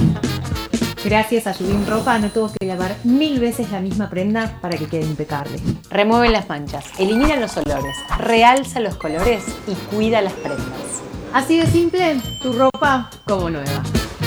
Gracias a Yubin Ropa no tuvo que lavar 1000 veces la misma prenda para que quede impecable. Remueve las manchas, elimina los olores, realza los colores y cuida las prendas. Así de simple, tu ropa como nueva.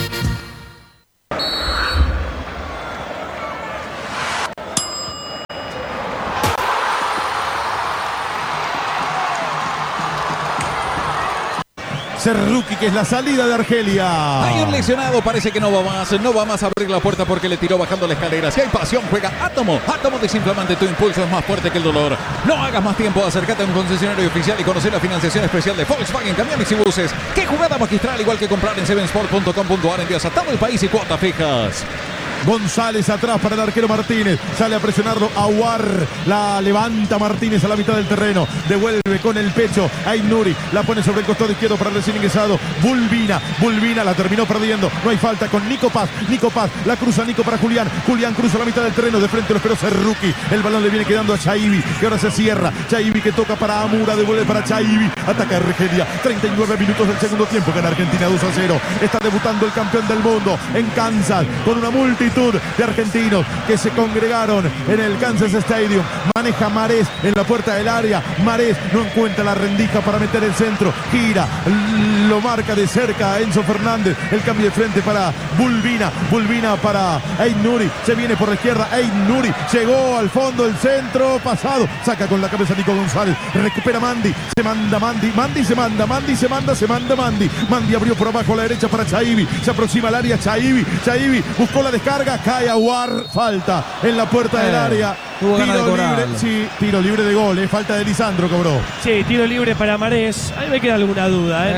Serruki, que es la salida de Argelia. Hay un lesionado, parece que no va más a abrir la puerta porque le tiró bajando la escalera. Si hay pasión, juega Átomo. Átomo desinflamante, tu impulso es más fuerte que el dolor. No hagas más tiempo, acércate a un concesionario oficial y conocer la financiación especial de Volkswagen, camiones y buses. ¡Qué jugada magistral! Igual que comprar en sevensport.com.ar, envías a todo el país y cuotas fijas. González atrás para el arquero Martínez. Sale a presionarlo Aouar. La levanta Martínez a la mitad del terreno. Devuelve con el pecho a Nuri. La pone sobre el costado izquierdo para el recién ingresado Bulbina. Bulbina la terminó perdiendo. No hay falta con Nico Paz. Nico Paz la cruza Nico para Julián. Julián cruza la mitad del terreno. De frente lo esperó Serruki. El balón le viene quedando a Chaibi, que ahora se cierra. Chaibi que toca para Amura. Devuelve para Chaibi. Ataca Argelia. 39 minutos del segundo tiempo. Gana Argentina 2-0. Está debutando el campeón del mundo en Kansas con una multitud de argentinos que se congregaron en el Kansas Stadium. Maneja Marés en la puerta del área. Marés no encuentra la rendija para meter el centro. Gira, lo marca de cerca Enzo Fernández. El cambio de frente para Bulbina. Bulbina para Nuri. Se viene por la izquierda. Nuri llegó al fondo del centro. Pasado. Saca con la cabeza Nico González. Recupera Mandi. Se manda Mandi. Mandi se manda. Mandi se manda. Se manda Mandi. Mandi abrió por abajo a la derecha para Chaibi. Se aproxima al área Chaibi. Chaibi buscó la descarga. Cae Aouar. Falta en la puerta del área. Tuvo ganas de Tiro cobrarlo. libre. Sí, tiro libre de gol. Falta de Lisandro cobró. Sí, tiro libre para Marés. A mí me queda alguna duda.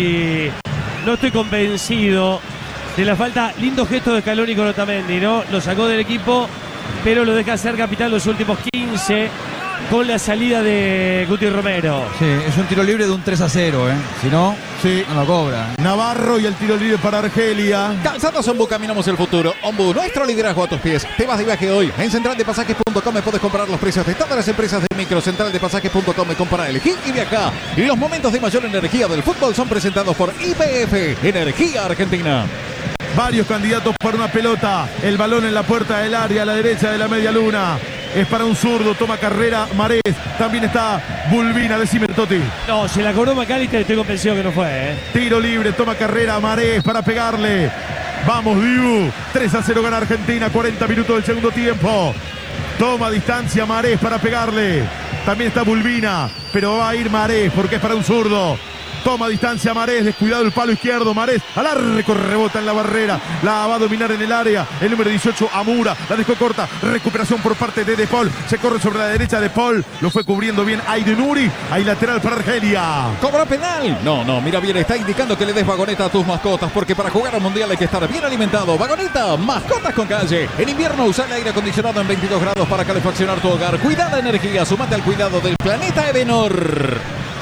No estoy convencido de la falta. Lindo gesto de Scaloni con Otamendi, ¿no? Lo sacó del equipo, pero lo deja ser capitán los últimos 15 con la salida de Guti Romero. Sí, es un tiro libre de un 3-0, ¿eh? Si no, sí, no lo cobra. Navarro y el tiro libre para Argelia. Calzados Ombu, caminamos el futuro. Ombu, nuestro liderazgo a tus pies. Te vas de viaje hoy. En centraldepasajes.com puedes comprar los precios de todas las empresas de micro. Centraldepasajes.com, compra, elegir y viajar. Y los momentos de mayor energía del fútbol son presentados por YPF, Energía Argentina. Varios candidatos para una pelota. El balón en la puerta del área a la derecha de la media luna. Es para un zurdo, toma carrera Marés. También está Bulbina, decime Toti. No, se la cobró McAllister, estoy convencido que no fue, Tiro libre, toma carrera Marés para pegarle. Vamos, Dibu. 3-0 gana Argentina, 40 minutos del segundo tiempo. Toma distancia Marés para pegarle. También está Bulbina, pero va a ir Marés porque es para un zurdo. Toma distancia Marés, descuidado el palo izquierdo. Marés al arco, rebota en la barrera. La va a dominar en el área. El número 18, Amura. La dejó corta. Recuperación por parte de Paul. Se corre sobre la derecha de Paul. Lo fue cubriendo bien Nuri. Hay lateral para Argelia. ¿Cobra penal? No, mira bien, está indicando que le des vagoneta a tus mascotas, porque para jugar al mundial hay que estar bien alimentado. Vagoneta, mascotas con calle. En invierno usa el aire acondicionado en 22 grados para calefaccionar tu hogar. Cuida la energía, sumate al cuidado del planeta Edenor.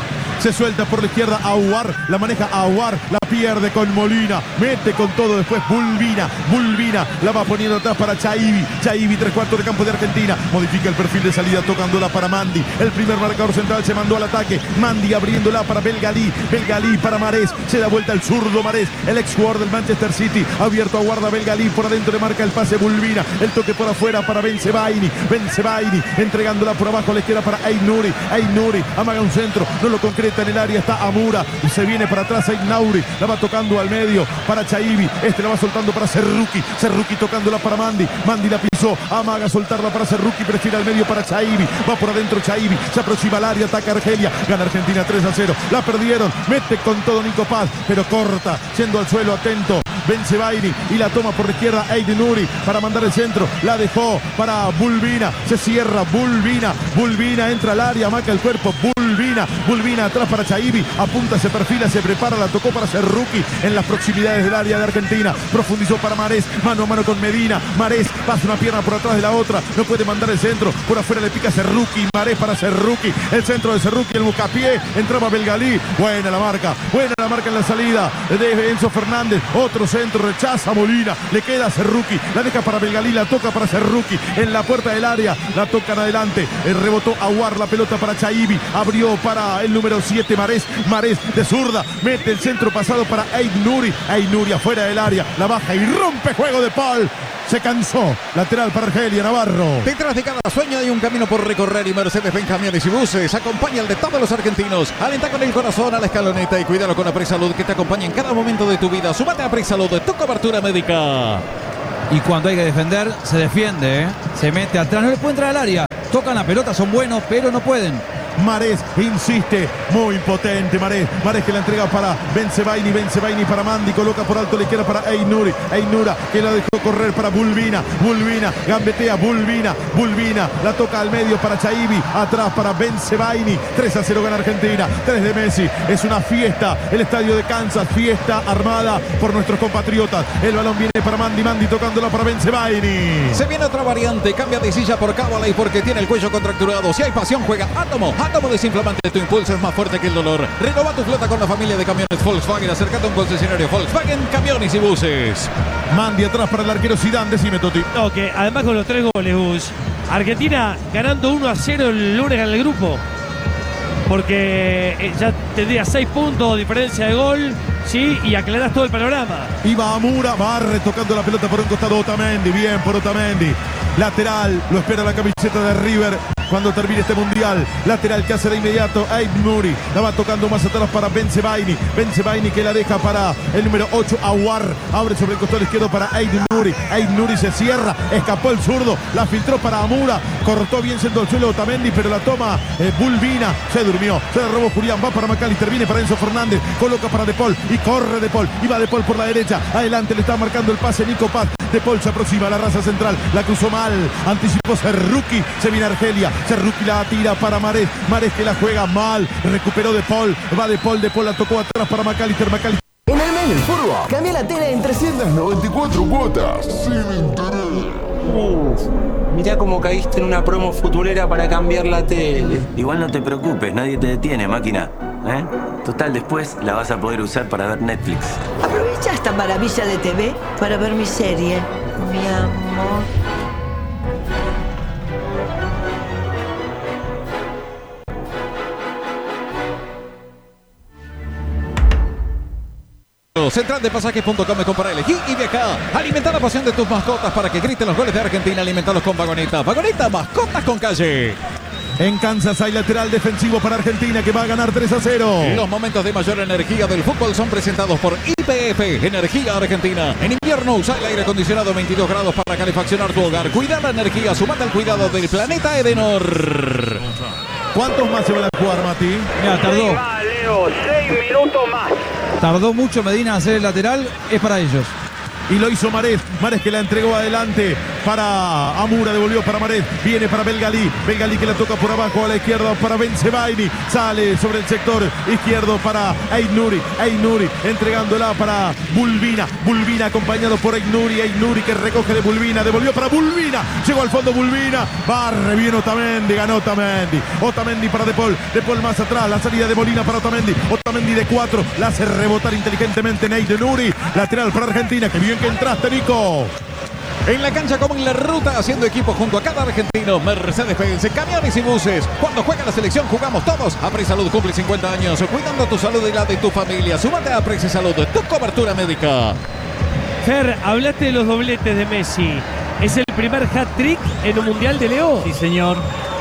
Se suelta por la izquierda Aouar, la maneja Aouar, la pierde con Molina, mete con todo después Bulbina, la va poniendo atrás para Chaibi, 3/4 de campo de Argentina, modifica el perfil de salida tocándola para Mandi, el primer marcador central se mandó al ataque, Mandi abriéndola para Belgalí para Marés, se da vuelta el zurdo Marés, el ex jugador del Manchester City, abierto a guarda Belgalí, por adentro le marca el pase Bulbina, el toque por afuera para Bensebaini, entregándola por abajo a la izquierda para Nuri, amaga un centro, no lo concreta en el área, está Amura y se viene para atrás Nauri, la va tocando al medio para Chaibi, la va soltando para Serruki tocándola para Mandi la pisó, amaga soltarla para Serruki, prefiere al medio para Chaibi, va por adentro Chaibi, se aproxima al área, ataca Argelia, gana Argentina 3-0, la perdieron, mete con todo Nico Paz, pero corta, yendo al suelo, atento Bensebaini y la toma por la izquierda Nuri para mandar el centro, la dejó para Bulbina, se cierra Bulbina entra al área, amaga el cuerpo, Bulbina atrás para Chaibi, apunta, se perfila, se prepara, la tocó para Serruki en las proximidades del área de Argentina, profundizó para Marés, mano a mano con Medina, Marés pasa una pierna por atrás de la otra, no puede mandar el centro, por afuera le pica Serruki, Marés para Serruki, el centro de Serruki, el buscapié, entraba Belgalí, buena la marca en la salida de Enzo Fernández, otro centro, rechaza Molina, le queda a Serruki, la deja para Belgalí, la toca para Serruki, en la puerta del área, la tocan adelante, rebotó Aouar, la pelota para Chaibi, abrió para el número 7, Marés. Marés de zurda, mete el centro pasado para Aït-Nouri. Aït-Nouri afuera del área, la baja y rompe juego de Paul. Se cansó. Lateral para Argelia, Navarro. Detrás de cada sueño hay un camino por recorrer y Mercedes-Benz Camiones y Buses acompaña al de todos los argentinos. Alenta con el corazón a la escaloneta y cuídalo con la Presalud que te acompaña en cada momento de tu vida. Súmate a Presalud, tu cobertura médica. Y cuando hay que defender, se defiende, ¿eh? Se mete atrás, no le puede entrar al área. Tocan la pelota, son buenos, pero no pueden. Marés insiste, muy potente Marés. Marés que la entrega para Bensebaini. Bensebaini para Mandi, coloca por alto la izquierda para Aït-Nouri. Aït-Nouri que la dejó correr para Bulbina. Bulbina, gambetea Bulbina. Bulbina la toca al medio para Chaibi. Atrás para Bensebaini. 3-0 gana Argentina. 3 de Messi. Es una fiesta. El estadio de Kansas, fiesta armada por nuestros compatriotas. El balón viene para Mandi. Mandi tocándola para Bensebaini. Se viene otra variante, cambia de silla por Cavalay porque tiene el cuello contracturado. Si hay pasión, juega Átomo. Átomo desinflamante, tu impulso es más fuerte que el dolor. Renova tu flota con la familia de camiones Volkswagen. Acércate a un concesionario Volkswagen, Camiones y Buses. Mandi atrás para el arquero Zidane, decime Toti. No, que además con los 3 goles, Gus. Argentina ganando 1-0 el lunes en el grupo. Porque ya tendría 6 puntos de diferencia de gol, sí, y aclarás todo el panorama. Iba Amura, Barre tocando la pelota por un costado. Otamendi, bien por Otamendi. Lateral, lo espera la camiseta de River cuando termine este mundial. Lateral que hace de inmediato Aït-Nouri. La va tocando más atrás para Bensebaini. Bensebaini que la deja para el número 8, Aouar. Abre sobre el costado izquierdo para Aït-Nouri. Aït-Nouri se cierra, escapó el zurdo, la filtró para Amura. Cortó bien siendo el suelo Otamendi, pero la toma Bulbina. Se durmió, se la robó Julián, va para McAllister, viene para Enzo Fernández. Coloca para De Paul y corre De Paul. Y va De Paul por la derecha. Adelante le está marcando el pase Nico Paz. De Paul se aproxima a la raza central. La cruzó mal. Anticipó Serruki. Se viene Argelia. Serruki la tira para Marés. Marés que la juega mal. Recuperó De Paul. Va De Paul. De Paul la tocó atrás para McAllister. McAllister. En el mail Furbo, cambia la tele en 394 cuotas. Sin interés. Mirá cómo caíste en una promo futurera para cambiar la tele. Igual no te preocupes, nadie te detiene, máquina. Total, después la vas a poder usar para ver Netflix. Aprovecha esta maravilla de TV para ver mi serie, mi amor. Central de Pasajes.com, compra, elegí y viaja. Alimenta la pasión de tus mascotas para que griten los goles de Argentina. Alimentalos con Vagoneta. Vagoneta, mascotas con calle. En Kansas hay lateral defensivo para Argentina que va a ganar 3-0. Los momentos de mayor energía del fútbol son presentados por YPF, Energía Argentina. En invierno usa el aire acondicionado 22 grados para calefaccionar tu hogar. Cuida la energía, sumate al cuidado del planeta Edenor. ¿Cuántos más se van a jugar, Mati? Mira, tardó. Leo, 6 minutos más. Tardó mucho Medina a hacer el lateral, es para ellos. Y lo hizo Marés. Marés que la entregó adelante para Amura, devolvió para Marés. Viene para Belgalí. Belgalí que la toca por abajo a la izquierda para Bensebaini. Sale sobre el sector izquierdo para Aït-Nouri. Aït-Nouri entregándola para Bulbina. Bulbina acompañado por Aït-Nouri. Aït-Nouri que recoge de Bulbina. Devolvió para Bulbina. Llegó al fondo Bulbina. Barre bien Otamendi. Ganó Otamendi. Otamendi para De Paul. De Paul más atrás. La salida de Molina para Otamendi. Otamendi de 4. La hace rebotar inteligentemente en Aït-Nouri. Lateral para Argentina. Que bien que entraste, Nico. En la cancha como en la ruta, haciendo equipo junto a cada argentino. Mercedes-Benz, Camiones y Buses. Cuando juega la selección, jugamos todos. Apresalud cumple 50 años, cuidando tu salud y la de tu familia. Súmate a Apresalud, tu cobertura médica. Fer, hablaste de los dobletes de Messi. ¿Es el primer hat-trick en un Mundial de Leo? Sí, señor.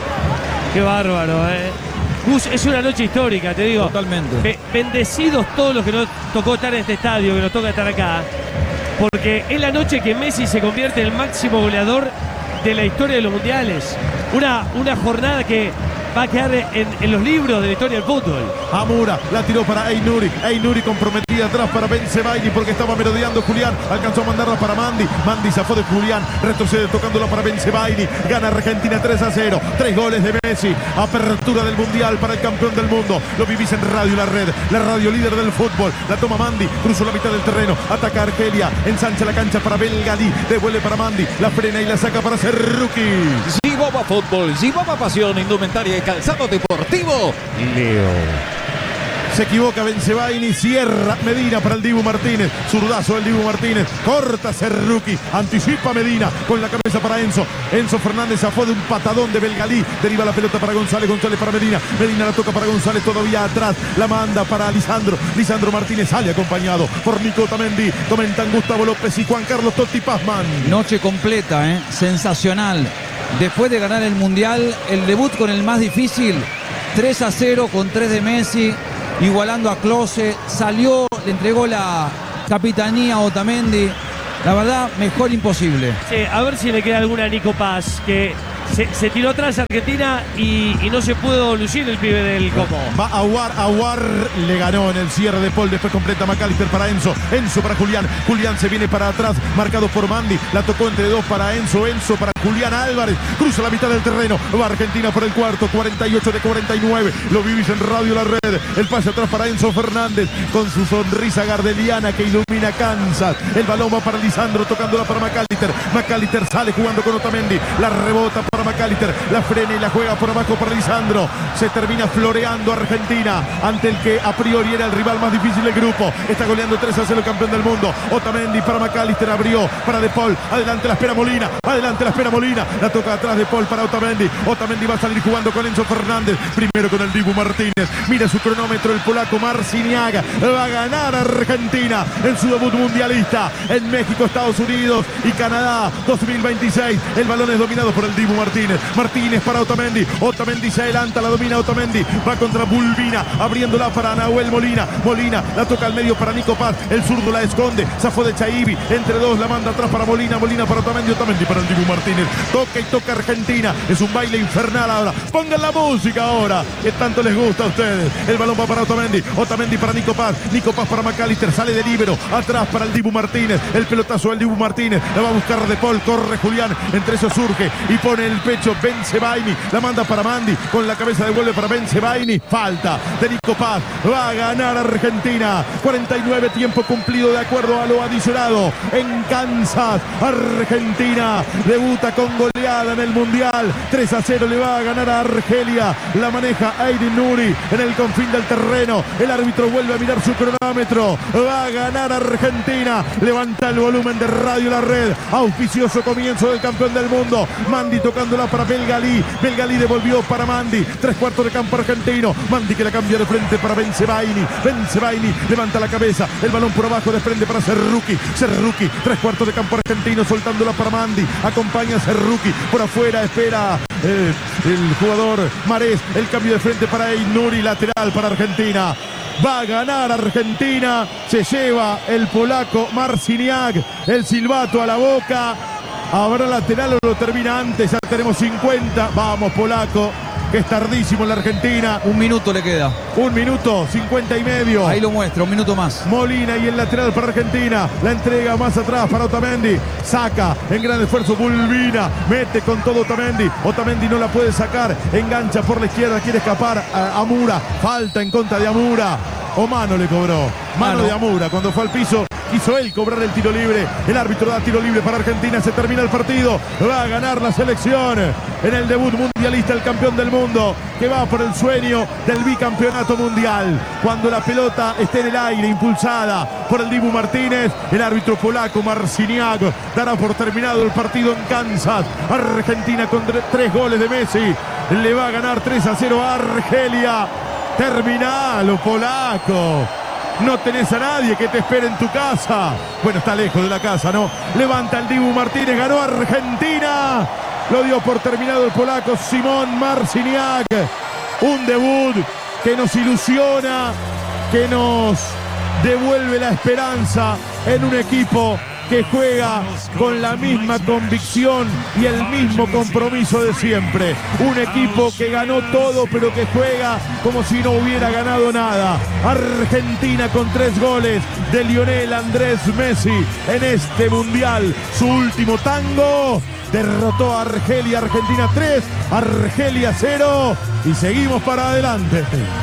Qué bárbaro, Gus, es una noche histórica, te digo. Totalmente. Bendecidos todos los que nos tocó estar en este estadio, que nos toca estar acá. Porque es la noche que Messi se convierte en el máximo goleador de la historia de los mundiales. Una jornada que va a quedar en los libros de la historia del fútbol. Amura la tiró para Aït-Nouri. Aït-Nouri comprometida atrás para Bensebaini porque estaba merodeando Julián. Alcanzó a mandarla para Mandi. Mandi zafó de Julián. Retrocede tocándola para Bensebaini. Gana Argentina 3-0. 3 goles de Messi. Apertura del mundial para el campeón del mundo. Lo vivís en Radio La Red. La radio líder del fútbol. La toma Mandi. Cruzó la mitad del terreno. Ataca Argelia. Ensancha la cancha para Belgalí. Devuelve para Mandi. La frena y la saca para Serruki. Giboba Fútbol. Giboba Pasión. Indumentaria y calzado deportivo. Leo. Se equivoca Benzebaini, cierra Medina para el Dibu Martínez. Zurdazo del Dibu Martínez. Corta Cerruqui. Anticipa Medina con la cabeza para Enzo. Enzo Fernández zafó de un patadón de Belgalí. Deriva la pelota para González. González para Medina. Medina la toca para González todavía atrás. La manda para Lisandro. Lisandro Martínez sale acompañado por Nico Otamendi. Comentan Gustavo López y Juan Carlos Totti Pazman. Noche completa, sensacional. Después de ganar el Mundial, el debut con el más difícil. 3-0 con 3 de Messi. Igualando a Klose, salió, le entregó la capitanía a Otamendi. La verdad, mejor imposible. Sí, a ver si le queda alguna a Nico Paz, que se tiró atrás a Argentina y no se pudo lucir el pibe del Como. Va Aouar le ganó en el cierre de Paul, después completa McAllister para Enzo para Julián, Julián se viene para atrás, marcado por Mandy, la tocó entre dos para Enzo para Julián Álvarez, cruza la mitad del terreno, va Argentina por el cuarto, 48 de 49, lo vivís en Radio La Red, el pase atrás para Enzo Fernández, con su sonrisa gardeliana que ilumina Kansas, el balón va para Lisandro, tocándola para McAllister sale jugando con Otamendi, la rebota para McAllister, la frena y la juega por abajo para Lisandro, se termina floreando Argentina ante el que a priori era el rival más difícil del grupo, está goleando 3-0 campeón del mundo, Otamendi para McAllister, abrió para De Paul, adelante la espera Molina, la toca atrás De Paul para Otamendi va a salir jugando con Enzo Fernández, primero con el Dibu Martínez, mira su cronómetro el polaco Marciniak, va a ganar Argentina en su debut mundialista en México, Estados Unidos y Canadá 2026, el balón es dominado por el Dibu Martínez para Otamendi se adelanta, la domina Otamendi, va contra Bulbina, abriéndola para Nahuel Molina, la toca al medio para Nico Paz, el zurdo la esconde, zafó de Chaibi, entre dos la manda atrás para Molina para Otamendi para el Dibu Martínez, toca Argentina, es un baile infernal ahora, pongan la música ahora, que tanto les gusta a ustedes, el balón va para Otamendi para Nico Paz para McAllister, sale de líbero, atrás para el Dibu Martínez, el pelotazo del Dibu Martínez, la va a buscar De Paul, corre Julián, entre eso surge y pone el pecho Benzebaini, la manda para Mandy, con la cabeza devuelve para Benzebaini, falta de Nico Paz, va a ganar Argentina, 49 tiempo cumplido de acuerdo a lo adicionado en Kansas, Argentina debuta con goleada en el Mundial, 3-0 le va a ganar a Argelia, la maneja Aydin Nuri en el confín del terreno, el árbitro vuelve a mirar su cronómetro, va a ganar Argentina, levanta el volumen de Radio La Red, auspicioso comienzo del campeón del mundo, Mandy tocándola para Belgalí devolvió para Mandy, 3/4 de campo argentino, Mandy que la cambia de frente para Benzebaini levanta la cabeza, el balón por abajo desprende para Cerruqui, 3/4 de campo argentino, soltándola para Mandy, acompaña a Cerruqui, por afuera espera el jugador Marés, el cambio de frente para Nuri, lateral para Argentina. Va a ganar Argentina, se lleva el polaco Marciniak, el silbato a la boca. ¿Habrá lateral o lo termina antes? Ya tenemos 50. Vamos, polaco, que es tardísimo en la Argentina. Un minuto le queda. 1 minuto, 50 y medio. Ahí lo muestra, 1 minuto más. Molina y el lateral para Argentina. La entrega más atrás para Otamendi. Saca en gran esfuerzo Bulbina. Mete con todo Otamendi. Otamendi no la puede sacar. Engancha por la izquierda. Quiere escapar a Amura. Falta en contra de Amura. O mano le cobró. Mano de Amura. Cuando fue al piso, quiso él cobrar el tiro libre. El árbitro da tiro libre para Argentina. Se termina el partido. Va a ganar la selección en el debut mundialista, el campeón del mundo, que va por el sueño del bicampeonato mundial. Cuando la pelota esté en el aire, impulsada por el Dibu Martínez, el árbitro polaco Marciniak dará por terminado el partido en Kansas. Argentina con 3 goles de Messi le va a ganar 3-0 a Argelia. Terminalo, polaco. No tenés a nadie que te espere en tu casa. Bueno, está lejos de la casa, ¿no? Levanta el Dibu Martínez, ganó Argentina. Lo dio por terminado el polaco Simón Marciniak. Un debut que nos ilusiona, que nos devuelve la esperanza en un equipo que juega con la misma convicción y el mismo compromiso de siempre. Un equipo que ganó todo, pero que juega como si no hubiera ganado nada. Argentina con 3 goles de Lionel Andrés Messi en este mundial. Su último tango derrotó a Argelia. Argentina 3, Argelia 0. Y seguimos para adelante.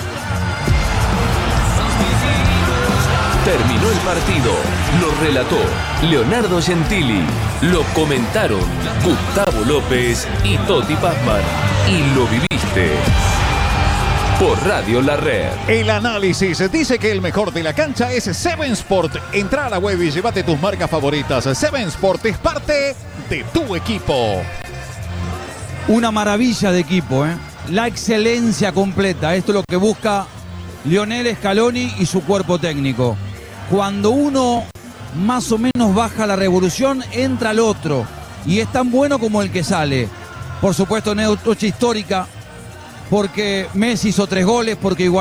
Terminó el partido, lo relató Leonardo Gentili, lo comentaron Gustavo López y Totti Pazman, y lo viviste por Radio La Red. El análisis dice que el mejor de la cancha es Seven Sport. Entra a la web y llévate tus marcas favoritas. Seven Sport es parte de tu equipo. Una maravilla de equipo, ¿eh? La excelencia completa. Esto es lo que busca Lionel Scaloni y su cuerpo técnico. Cuando uno más o menos baja la revolución, entra el otro. Y es tan bueno como el que sale. Por supuesto, noche histórica, porque Messi hizo 3 goles, porque igual